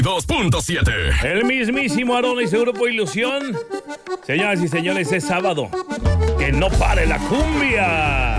2.7. El mismísimo Adonis, Grupo Ilusión. Señoras y señores, es sábado. Que no pare la cumbia.